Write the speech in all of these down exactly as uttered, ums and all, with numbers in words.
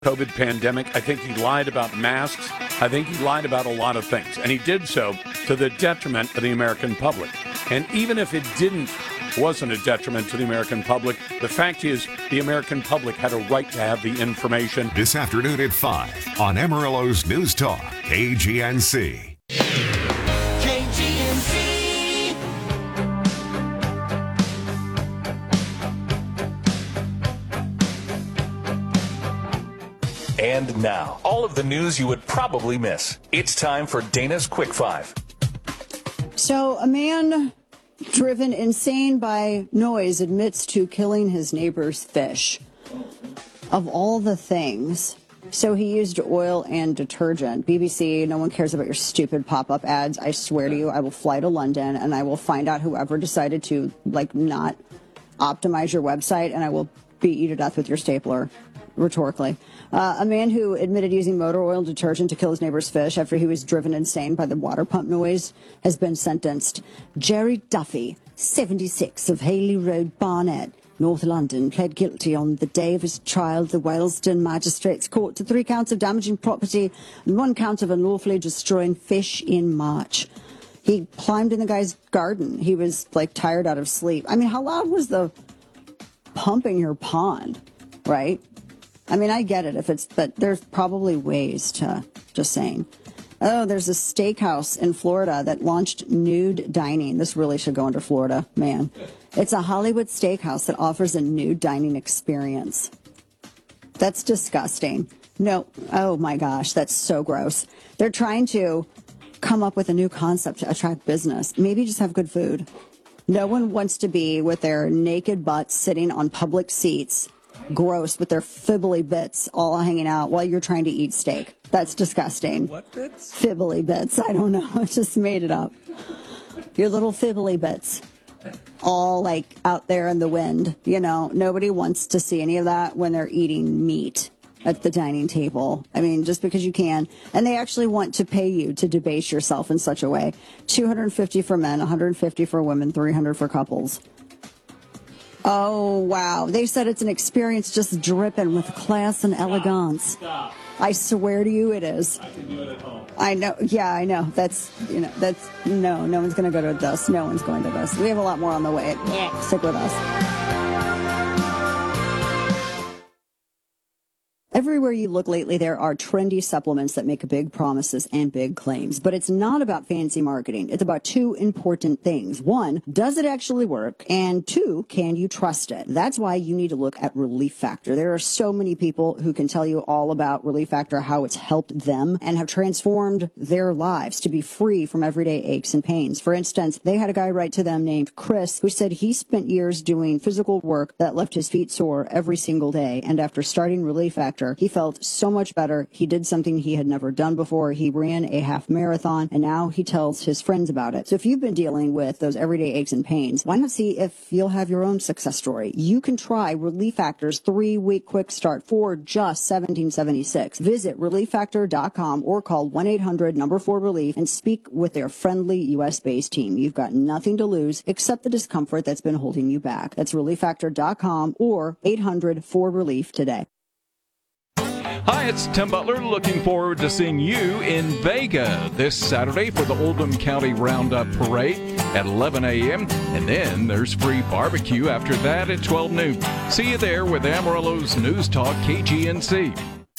COVID pandemic. I think he lied about masks. I think he lied about a lot of things. And he did so to the detriment of the American public. And even if it didn't, wasn't a detriment to the American public, the fact is the American public had a right to have the information. This afternoon at five on Amarillo's News Talk, K G N C. K G N C. And now, all of the news you would probably miss. It's time for Dana's Quick Five. So, a man driven insane by noise admits to killing his neighbor's fish. Of all the things. So he used oil and detergent. B B C, no one cares about your stupid pop-up ads. I swear to you, I will fly to London and I will find out whoever decided to, like, not optimize your website, and I will beat you to death with your stapler, rhetorically. Uh, a man who admitted using motor oil detergent to kill his neighbor's fish after he was driven insane by the water pump noise has been sentenced. Jerry Duffy, seventy-six, of Haley Road, Barnet, North London, pled guilty on the day of his trial at the Wellston Magistrates Court to three counts of damaging property and one count of unlawfully destroying fish in March. He climbed in the guy's garden. He was, like, tired out of sleep. I mean, how loud was the pumping your pond, right? I mean, I get it if it's, but there's probably ways to, just saying. Oh, there's a steakhouse in Florida that launched nude dining. This really should go under Florida, man. It's a Hollywood steakhouse that offers a nude dining experience. That's disgusting. No, oh my gosh, that's so gross. They're trying to come up with a new concept to attract business. Maybe just have good food. No one wants to be with their naked butts sitting on public seats, gross, with their fibbly bits all hanging out while you're trying to eat steak. That's disgusting. What bits? Fibbly bits. I don't know. I just made it up. Your little fibbly bits. All, like, out there in the wind. You know, nobody wants to see any of that when they're eating meat at the dining table. I mean, just because you can. And they actually want to pay you to debase yourself in such a way. two hundred fifty for men, one hundred fifty for women, three hundred for couples. Oh, wow. They said it's an experience just dripping with class and elegance. Stop. I swear to you it is. I can do it at home. I know. Yeah, I know. That's, you know, that's, no, no one's going to go to this. No one's going to this. We have a lot more on the way. Stick with us. Everywhere you look lately, there are trendy supplements that make big promises and big claims. But it's not about fancy marketing. It's about two important things. One, does it actually work? And two, can you trust it? That's why you need to look at Relief Factor. There are so many people who can tell you all about Relief Factor, how it's helped them and have transformed their lives to be free from everyday aches and pains. For instance, they had a guy write to them named Chris who said he spent years doing physical work that left his feet sore every single day. And after starting Relief Factor, he felt so much better. He did something he had never done before. He ran a half marathon, and now he tells his friends about it. So if you've been dealing with those everyday aches and pains, why not see if you'll have your own success story? You can try Relief Factor's three-week quick start for just seventeen seventy-six. Visit relief factor dot com or call one eight hundred number four relief and speak with their friendly U S-based team. You've got nothing to lose except the discomfort that's been holding you back. That's relief factor dot com or eight hundred four relief today. Hi, it's Tim Butler, looking forward to seeing you in Vega this Saturday for the Oldham County Roundup Parade at eleven a.m. And then there's free barbecue after that at twelve noon. See you there with Amarillo's News Talk K G N C.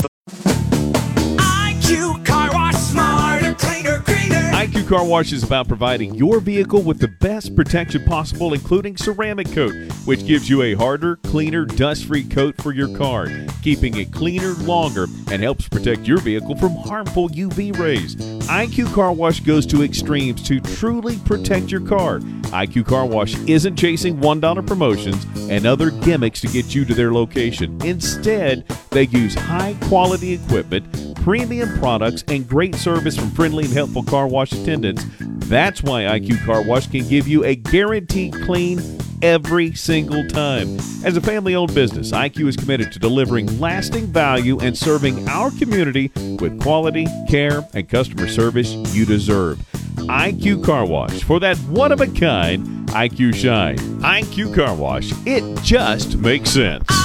I Q Car Wash, smarter, cleaner, greener. I Q Car Wash is about providing your vehicle with the best protection possible, including ceramic coat, which gives you a harder, cleaner, dust-free coat for your car, keeping it cleaner longer and helps protect your vehicle from harmful U V rays. I Q Car Wash goes to extremes to truly protect your car. I Q Car Wash isn't chasing one dollar promotions and other gimmicks to get you to their location. Instead, they use high-quality equipment, premium products, and great service from friendly and helpful car wash attendants. That's why I Q Car Wash can give you a guaranteed clean every single time. As a family-owned business, I Q is committed to delivering lasting value and serving our community with quality, care, and customer service you deserve. I Q Car Wash, for that one-of-a-kind I Q shine. I Q Car Wash, it just makes sense.